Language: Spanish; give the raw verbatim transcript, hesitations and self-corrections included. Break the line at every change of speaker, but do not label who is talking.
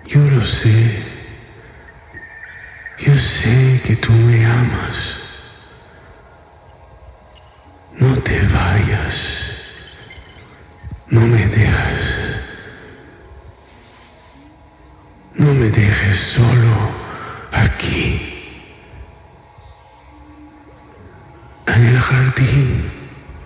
Yo lo sé. Yo sé que tú me amas. No te vayas. No me dejas. No me dejes solo aquí, en el jardín.